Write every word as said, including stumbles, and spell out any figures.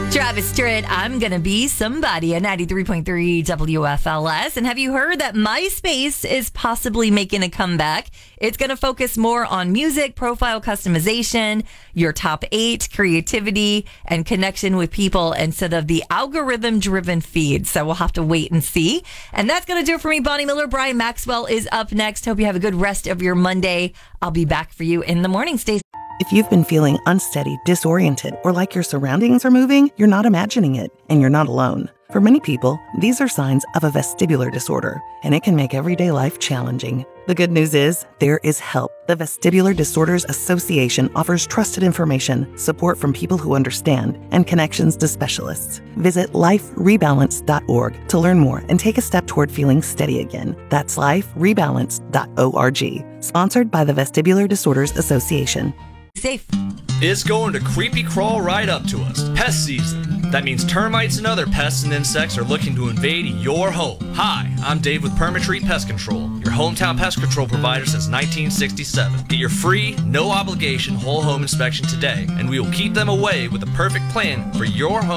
Travis Tritt, I'm going to be somebody at ninety-three point three W F L S. And have you heard that MySpace is possibly making a comeback? It's going to focus more on music, profile customization, your top eight, creativity, and connection with people instead of the algorithm-driven feed. So we'll have to wait and see. And that's going to do it for me, Bonnie Miller. Brian Maxwell is up next. Hope you have a good rest of your Monday. I'll be back for you in the morning. Stay If you've been feeling unsteady, disoriented, or like your surroundings are moving, you're not imagining it, and you're not alone. For many people, these are signs of a vestibular disorder, and it can make everyday life challenging. The good news is, there is help. The Vestibular Disorders Association offers trusted information, support from people who understand, and connections to specialists. Visit life rebalance dot org to learn more and take a step toward feeling steady again. That's life rebalance dot org. Sponsored by the Vestibular Disorders Association. safe. It's going to creepy crawl right up to us. Pest season. That means termites and other pests and insects are looking to invade your home. Hi, I'm Dave with Permatreat Pest Control, your hometown pest control provider since nineteen sixty-seven. Get your free, no obligation whole home inspection today, and we will keep them away with the perfect plan for your home.